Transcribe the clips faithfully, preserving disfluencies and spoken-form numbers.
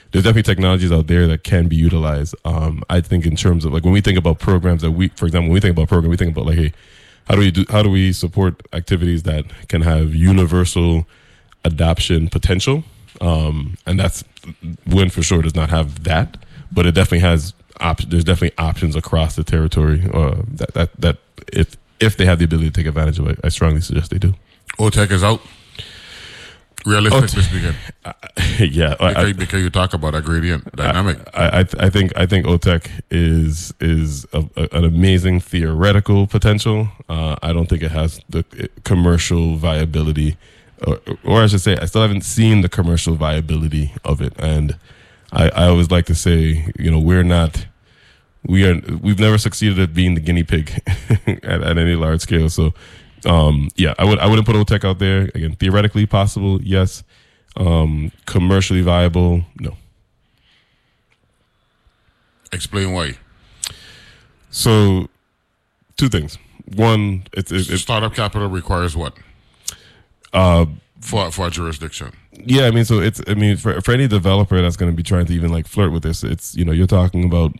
there's definitely technologies out there that can be utilized. Um, I think in terms of like when we think about programs that we, for example, when we think about program, we think about like, hey, how do we do? How do we support activities that can have universal adoption potential? Um, and that's Wind for sure does not have that, but it definitely has. Op- there's definitely options across the territory uh, that that that if if they have the ability to take advantage of it, I strongly suggest they do. OTEC is out. Realistic Ot- this weekend. Uh, yeah, because, I, because you talk about a gradient dynamic. I, I, I think I think OTEC is is a, a, an amazing theoretical potential. Uh, I don't think it has the commercial viability, or, or I should say, I still haven't seen the commercial viability of it. And I, I always like to say, you know, we're not. We are. We've never succeeded at being the guinea pig at, at any large scale. So, um, yeah, I would. I wouldn't put OTEC out there. Again, theoretically possible, yes. Um, commercially viable, no. Explain why. So, two things. One, it's it, it, startup capital requires what? Uh, for for a jurisdiction. Yeah, I mean, so it's. I mean, for for any developer that's going to be trying to even like flirt with this, it's you know you're talking about.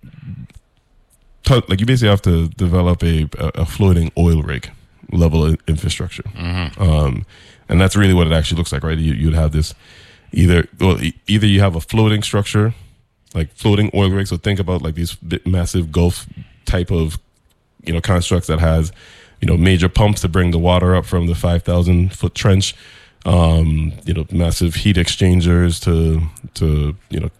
Like you basically have to develop a a floating oil rig level infrastructure, mm-hmm. um, and that's really what it actually looks like, right? You, you'd have this either well, either you have a floating structure, like floating oil rig. So think about like these massive Gulf type of you know constructs that has you know major pumps to bring the water up from the five thousand foot trench, um, you know massive heat exchangers to to you know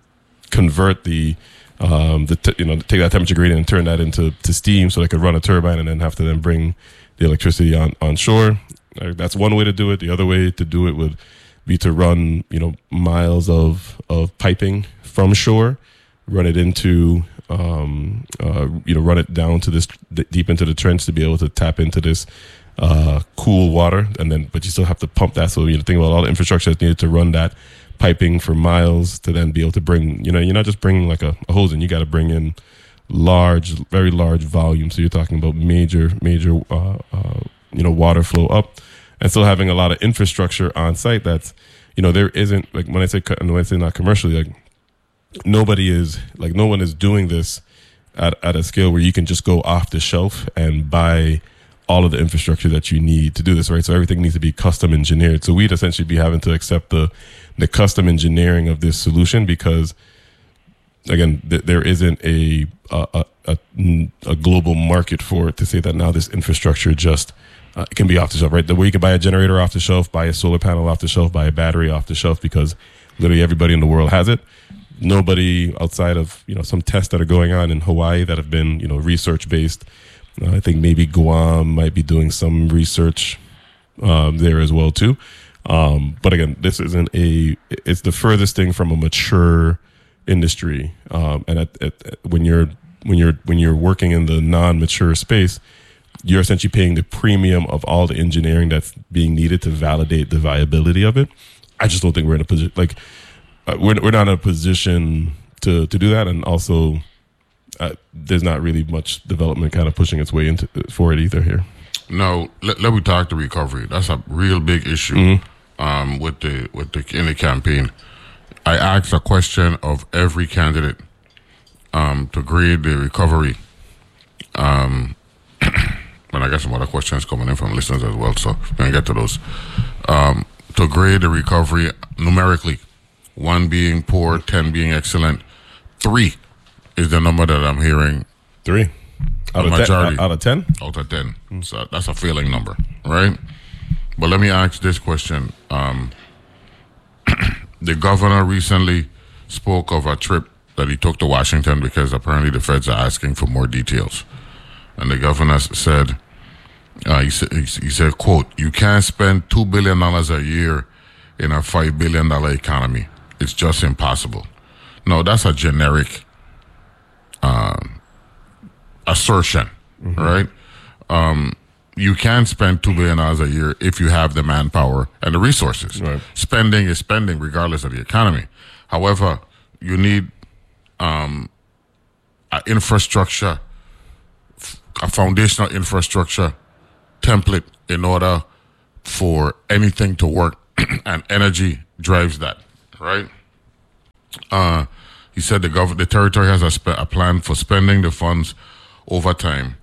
convert the Um, the t- you know, take that temperature gradient and turn that into to steam, so they could run a turbine and then have to then bring the electricity on on shore. Uh, that's one way to do it. The other way to do it would be to run you know miles of of piping from shore, run it into um, uh, you know run it down to this d- deep into the trench to be able to tap into this uh, cool water, and then but you still have to pump that. So you know think about all the infrastructure that's needed to run that piping for miles to then be able to bring, you know, you're not just bringing like a, a hose in, you got to bring in large, very large volume. So you're talking about major, major, uh, uh, you know, water flow up, and still having a lot of infrastructure on site. That's, you know, there isn't like when I say when I say not commercially, like nobody is like no one is doing this at at a scale where you can just go off the shelf and buy all of the infrastructure that you need to do this, right? So everything needs to be custom engineered. So we'd essentially be having to accept the the custom engineering of this solution because, again, th- there isn't a a, a a global market for it to say that now this infrastructure just uh, it can be off the shelf, right? The way you can buy a generator off the shelf, buy a solar panel off the shelf, buy a battery off the shelf because literally everybody in the world has it. Nobody outside of you know some tests that are going on in Hawaii that have been you know research based. Uh, I think maybe Guam might be doing some research um, there as well too. Um, but again, this isn't a. It's the furthest thing from a mature industry. Um, and at, at, when you're when you're when you're working in the non-mature space, you're essentially paying the premium of all the engineering that's being needed to validate the viability of it. I just don't think we're in a position like uh, we're we're not in a position to to do that, and also. Uh, there's not really much development kind of pushing its way into for it either here. No, let, let me talk to recovery. That's a real big issue mm-hmm. um, with the with the in the campaign. I asked a question of every candidate um, to grade the recovery. Um, and I got some other questions coming in from listeners as well, so we're gonna get to those. Um, to grade the recovery numerically, one being poor, ten being excellent, three. Is the number that I'm hearing three out of majority ten? Out of ten? Out of ten. Mm. So that's a failing number, right? But let me ask this question: um, the governor recently spoke of a trip that he took to Washington because apparently the feds are asking for more details, and the governor said, uh, he said, he said, "quote: You can't spend two billion dollars a year in a five billion dollar economy. It's just impossible." No, that's a generic. Um, assertion, mm-hmm. right? Um, you can spend two billion dollars a year if you have the manpower and the resources. Right. Spending is spending regardless of the economy. However, you need um, an infrastructure, a foundational infrastructure template in order for anything to work, and energy drives that, right? Uh, he said the gov- the territory has a, spe- a plan for spending the funds over time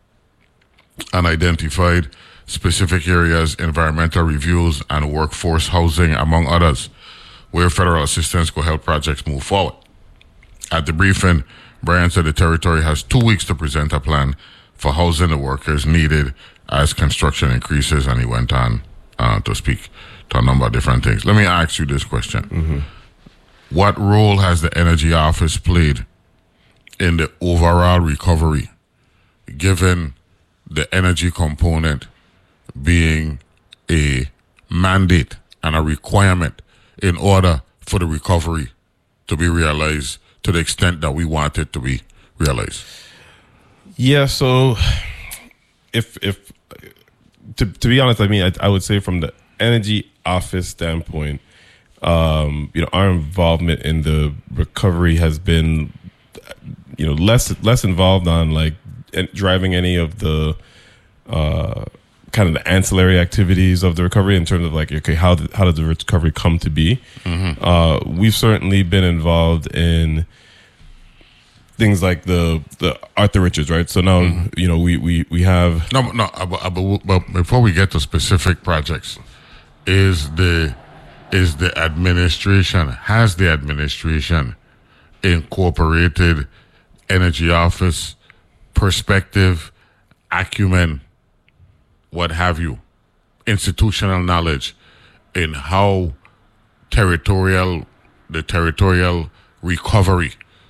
and identified specific areas, environmental reviews, and workforce housing, among others, where federal assistance could help projects move forward. At the briefing, Brian said the territory has two weeks to present a plan for housing the workers needed as construction increases, and he went on uh, to speak to a number of different things. Let me ask you this question. Mm-hmm. What role has the Energy Office played in the overall recovery, given the energy component being a mandate and a requirement in order for the recovery to be realized to the extent that we want it to be realized? Yeah, so if if to to be honest, I mean, I, I would say from the Energy Office standpoint, um, you know, our involvement in the recovery has been, you know, less less involved on like driving any of the uh, kind of the ancillary activities of the recovery in terms of like, okay, how did, how did the recovery come to be? Mm-hmm. Uh, we've certainly been involved in things like the the Arthur Richards, right? So now, mm-hmm. you know, we, we, we have... No, no, but, but before we get to specific projects, is the is the administration, has the administration incorporated Energy Office perspective, acumen, what have you, institutional knowledge in how territorial, the territorial recovery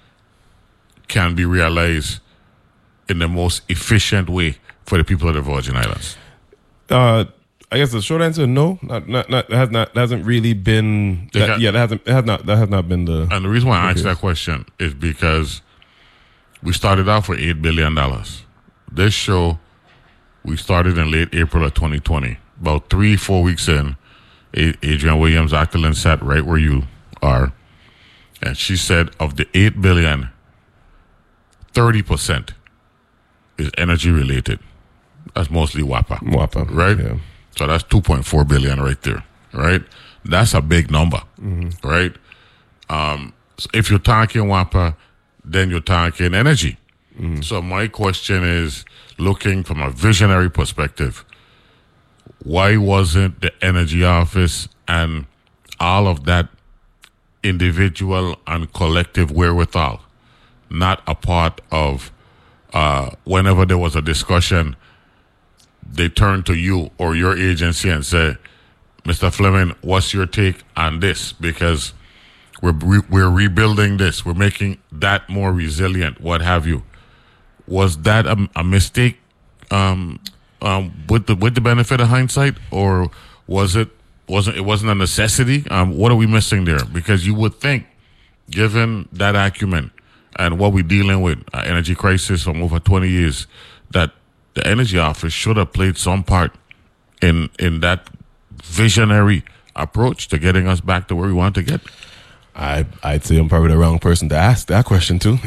can be realized in the most efficient way for the people of the Virgin Islands? Uh, I guess the short answer, no. Not, not, not has not hasn't really been. That, got, yeah, that hasn't. It has not. That has not been the. And the reason why I asked that question is because we started out for eight billion dollars. This show, we started in late April of twenty twenty. About three, four weeks in, Adrienne Williams Ackerland sat right where you are, and she said, of the eight billion, thirty percent is energy related. That's mostly WAPA. WAPA, right? Yeah. So that's two point four billion right there, right? That's a big number, mm-hmm. right? Um, so if you're talking WAPA, then you're talking energy. Mm-hmm. So my question is, looking from a visionary perspective, why wasn't the Energy Office and all of that individual and collective wherewithal not a part of uh, whenever there was a discussion, they turn to you or your agency and say, Mister Fleming, what's your take on this? Because we're re- we're rebuilding this. We're making that more resilient, what have you. Was that a, a mistake um, um, with the with the benefit of hindsight, or was it wasn't it wasn't a necessity? Um, what are we missing there? Because you would think, given that acumen and what we're dealing with, uh, energy crisis from over twenty years, that the Energy Office should have played some part in in that visionary approach to getting us back to where we want to get. I I'd say I'm probably the wrong person to ask that question to.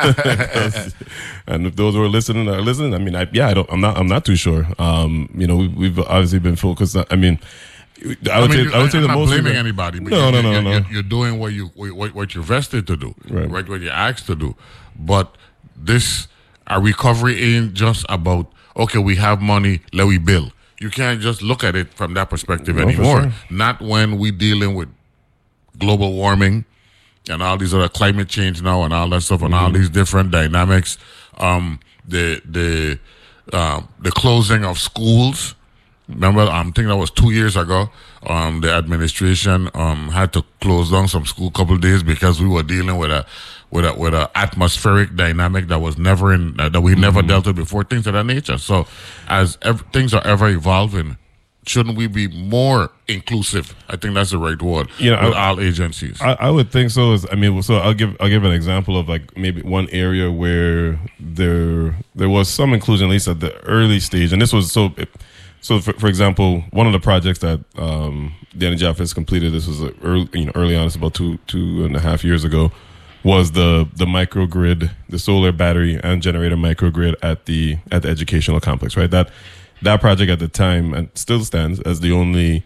And if those who are listening are listening, I mean, I, yeah, I don't, I'm not, I'm not too sure. Um, you know, we, we've obviously been focused. I mean, I would I mean, say, I would say I'm the not most. blaming anybody. But no, you, no, no, you're, no. You're, you're doing what you what, what you're vested to do, right. right? What you're asked to do. But this, our recovery ain't just about, okay, we have money, let we build. You can't just look at it from that perspective no, anymore. Sure. Not when we're dealing with global warming and all these other climate change now and all that stuff and mm-hmm. all these different dynamics. Um, the the uh, the closing of schools. Remember, I'm thinking that was two years ago. Um, the administration um, had to close down some school a couple of days because we were dealing with a with a with a atmospheric dynamic that was never in uh, that we mm-hmm. never dealt with before. Things of that nature. So, as ev- things are ever evolving, shouldn't we be more inclusive? I think that's the right word. You know, with I, all agencies. I, I would think so. Is I mean, so I'll give I'll give an example of like maybe one area where there there was some inclusion, at least at the early stage, and this was so. It, So, for, for example, one of the projects that um, the Energy Office completed, this was early, you know, early on, it's about two two and a half years ago, was the the microgrid, the solar battery and generator microgrid at the at the educational complex. Right, that that project at the time and still stands as the only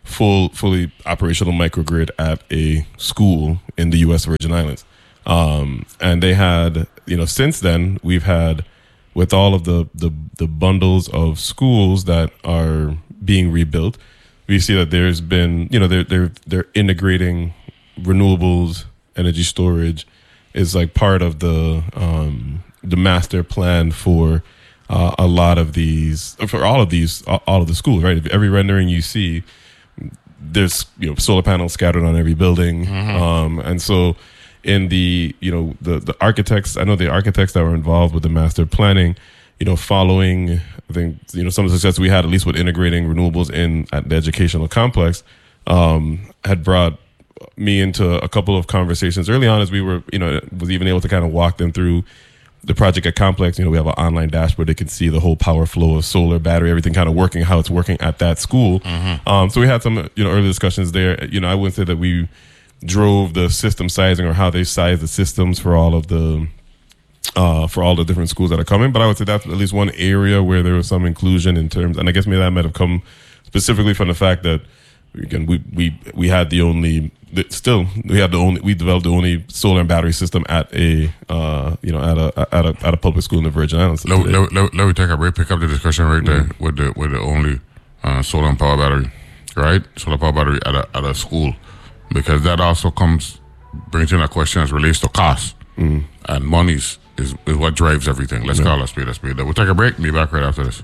full, fully operational microgrid at a school in the U S Virgin Islands. Um, and they had, you know, since then we've had, with all of the, the, the bundles of schools that are being rebuilt, we see that there's been, you know, they're, they're, they're integrating renewables, energy storage is like part of the, um, the master plan for, uh, a lot of these, for all of these, all of the schools, right? Every rendering you see, there's, you know, solar panels scattered on every building. Mm-hmm. Um, and so, in the, you know, the, the architects, I know the architects that were involved with the master planning, you know, following, I think, you know, some of the success we had, at least with integrating renewables in at the educational complex, um, had brought me into a couple of conversations early on as we were, you know, was even able to kind of walk them through the project at Complex. You know, we have an online dashboard. They can see the whole power flow of solar, battery, everything kind of working, how it's working at that school. Mm-hmm. Um, so we had some, you know, early discussions there. You know, I wouldn't say that we drove the system sizing or how they size the systems for all of the uh for all the different schools that are coming, but I would say that's at least one area where there was some inclusion in terms, and I guess maybe that might have come specifically from the fact that again we we we had the only still we had the only we developed the only solar and battery system at a uh you know at a at a at a public school in the Virgin Islands. Let, let, let, let me take a break, pick up the discussion right there mm-hmm. with the with the only uh, solar and power battery, right? Solar power battery at a at a school. Because that also comes, brings in a question as relates to cost. Mm. And monies is, is what drives everything. Let's yeah. call it speed, let's speed. We'll take a break and be back right after this.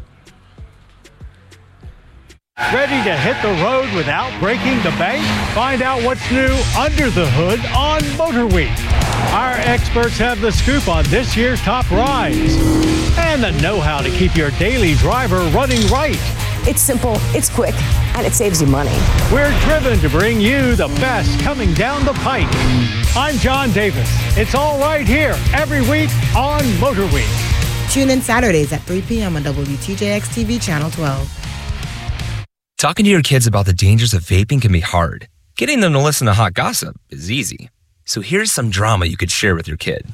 Ready to hit the road without breaking the bank? Find out what's new under the hood on Motor Week. Our experts have the scoop on this year's top rides and the know-how to keep your daily driver running right. It's simple, it's quick, and it saves you money. We're driven to bring you the best coming down the pike. I'm John Davis. It's all right here every week on Motor Week. Tune in Saturdays at three p.m. on W T J X T V Channel twelve. Talking to your kids about the dangers of vaping can be hard. Getting them to listen to hot gossip is easy. So here's some drama you could share with your kid.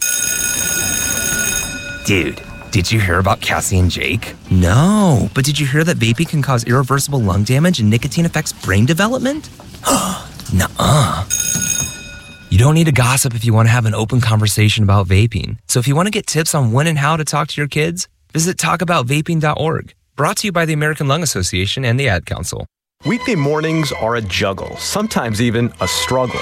Dude, did you hear about Cassie and Jake? No, but did you hear that vaping can cause irreversible lung damage and nicotine affects brain development? Nuh-uh. You don't need to gossip if you want to have an open conversation about vaping. So if you want to get tips on when and how to talk to your kids, visit talk about vaping dot org. Brought to you by the American Lung Association and the Ad Council. Weekday mornings are a juggle, sometimes even a struggle.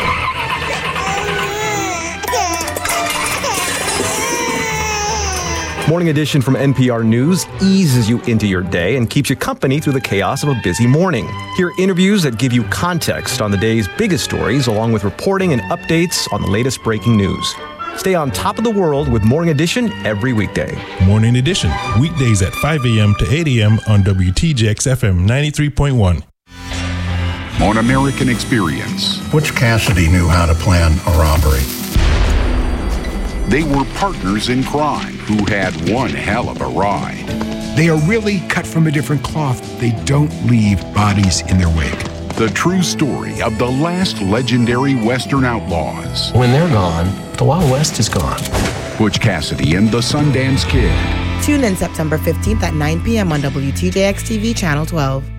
Morning Edition from N P R News eases you into your day and keeps you company through the chaos of a busy morning. Hear interviews that give you context on the day's biggest stories, along with reporting and updates on the latest breaking news. Stay on top of the world with Morning Edition every weekday. Morning Edition, weekdays at five a.m. to eight a.m. on W T J X F M ninety-three point one. On American Experience. Butch Cassidy knew how to plan a robbery. They were partners in crime who had one hell of a ride. They are really cut from a different cloth. They don't leave bodies in their wake. The true story of the last legendary Western outlaws. When they're gone, the Wild West is gone. Butch Cassidy and the Sundance Kid. Tune in September fifteenth at nine p.m. on W T J X T V Channel twelve.